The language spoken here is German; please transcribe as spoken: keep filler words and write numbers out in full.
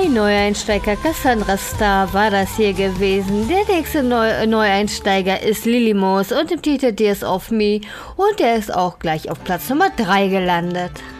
Hi Neueinsteiger, Cassandra Star war das hier gewesen. Der nächste Neu Neueinsteiger ist Lilimoos und im Titel Tears of Me und der ist auch gleich auf Platz Nummer drei gelandet.